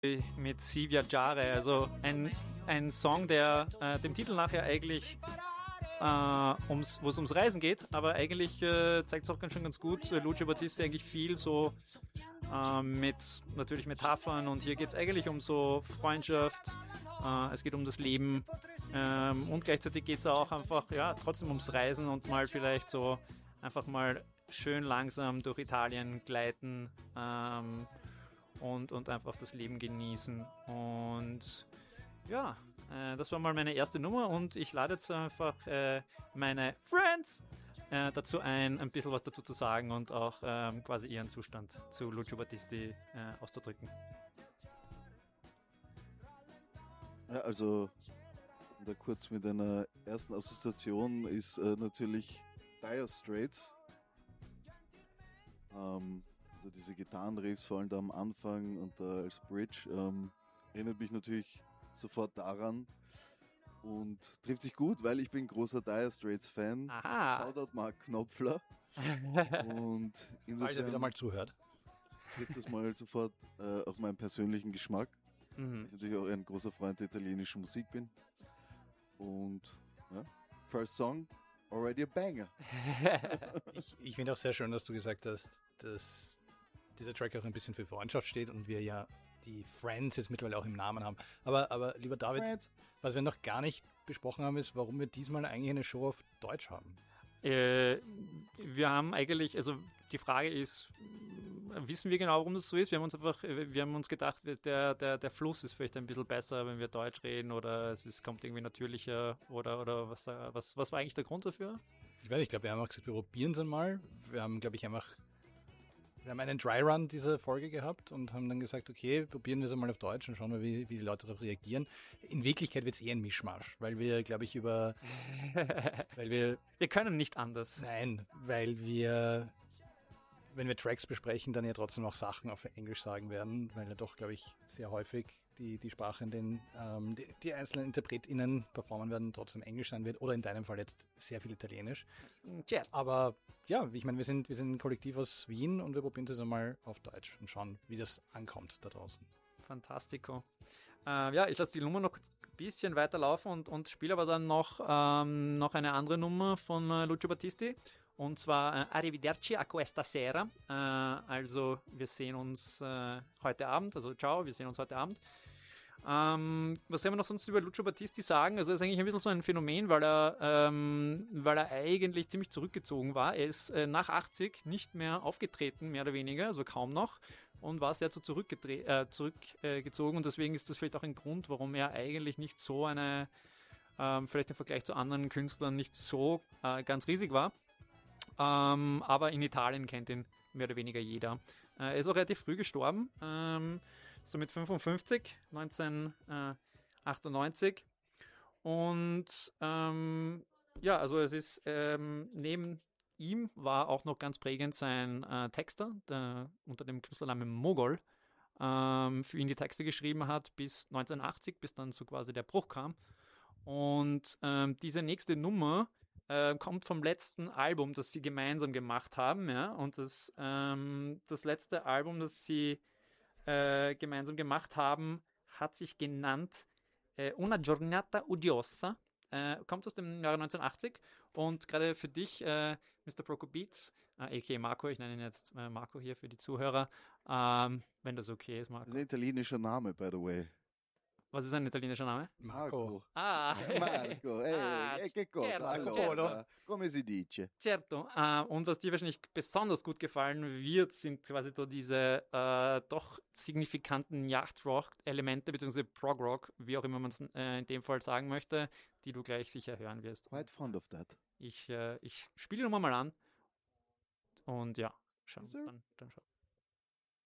mit Si Viaggiare, also ein Song, der dem Titel nachher eigentlich wo es ums Reisen geht, aber eigentlich zeigt es auch ganz schön ganz gut. Lucio Battisti eigentlich viel so mit natürlich Metaphern, und hier geht es eigentlich um so Freundschaft, es geht um das Leben, und gleichzeitig geht es auch einfach trotzdem ums Reisen und mal vielleicht so einfach mal schön langsam durch Italien gleiten, und einfach das Leben genießen. Und ja, das war mal meine erste Nummer, und ich lade jetzt einfach meine Friends dazu ein bisschen was dazu zu sagen und auch quasi ihren Zustand zu Lucio Battisti auszudrücken. Ja, also da kurz mit einer ersten Assoziation ist natürlich Dire Straits. Also diese Gitarrenriffs, vor allem da am Anfang und da als Bridge, erinnert mich natürlich sofort daran und trifft sich gut, weil ich bin großer Dire Straits Fan. Aha. Shoutout Mark Knopfler. Und insofern, falls er wieder mal zuhört, trifft das mal sofort auf meinen persönlichen Geschmack. Mhm. Ich natürlich auch ein großer Freund der italienischen Musik bin. Und ja, first song, already a banger. ich finde auch sehr schön, dass du gesagt hast, dass dieser Track auch ein bisschen für Freundschaft steht und wir ja die Friends jetzt mittlerweile auch im Namen haben. Aber lieber David, Friends. was wir noch gar nicht besprochen haben, ist, warum wir diesmal eigentlich eine Show auf Deutsch haben. Wir haben eigentlich, also die Frage ist, wissen wir genau, warum das so ist? Wir haben uns gedacht, der Fluss ist vielleicht ein bisschen besser, wenn wir Deutsch reden, oder kommt irgendwie natürlicher, oder was war eigentlich der Grund dafür? Ich weiß nicht, ich glaube, wir haben auch gesagt, wir probieren es einmal. Wir haben, glaube ich, wir haben einen Dry Run dieser Folge gehabt und haben dann gesagt, okay, probieren wir es einmal auf Deutsch und schauen wir, wie die Leute darauf reagieren. In Wirklichkeit wird es eher ein Mischmasch, weil wir, glaube ich, wir können nicht anders. Nein, weil wir, wenn wir Tracks besprechen, dann ja trotzdem auch Sachen auf Englisch sagen werden, weil ja doch, glaube ich, sehr häufig die Sprache, in denen die einzelnen InterpretInnen performen werden, trotzdem Englisch sein wird, oder in deinem Fall jetzt sehr viel Italienisch. Ja. Aber ja, ich meine, wir sind ein Kollektiv aus Wien und wir probieren es einmal auf Deutsch und schauen, wie das ankommt da draußen. Fantastico. Ich lasse die Nummer noch ein bisschen weiterlaufen und spiele aber dann noch eine andere Nummer von Lucio Battisti. Und zwar Arrivederci a questa sera. Also wir sehen uns heute Abend. Also ciao, wir sehen uns heute Abend. Was können wir noch sonst über Lucio Battisti sagen? Also er ist eigentlich ein bisschen so ein Phänomen, weil er eigentlich ziemlich zurückgezogen war. Er ist nach 80 nicht mehr aufgetreten, mehr oder weniger, also kaum noch, und war sehr zurückgezogen, und deswegen ist das vielleicht auch ein Grund, warum er eigentlich nicht so vielleicht im Vergleich zu anderen Künstlern nicht so ganz riesig war. Aber in Italien kennt ihn mehr oder weniger jeder. Er ist auch relativ früh gestorben, so mit 55, 1998. Und also es ist neben ihm war auch noch ganz prägend sein Texter, der unter dem Künstlernamen Mogol für ihn die Texte geschrieben hat bis 1980, bis dann so quasi der Bruch kam. Und diese nächste Nummer kommt vom letzten Album, das sie gemeinsam gemacht haben, ja, und das letzte Album, das sie gemeinsam gemacht haben, hat sich genannt Una Giornata Udiosa, kommt aus dem Jahre 1980, und gerade für dich, Mr. Proco Beats, a.k.a. Marco, ich nenne ihn jetzt Marco hier für die Zuhörer, wenn das okay ist, Marco. Das ist ein italienischer Name, by the way. Was ist ein italienischer Name? Marco. Marco, che cosa? Certo, Allora, come si dice? Certo. Und was dir wahrscheinlich besonders gut gefallen wird, sind quasi so diese doch signifikanten Yacht-Rock-Elemente, beziehungsweise Prog-Rock, wie auch immer man es in dem Fall sagen möchte, die du gleich sicher hören wirst. Quite fond of that. Ich spiele die Nummer mal an und ja, schauen. Dann schauen.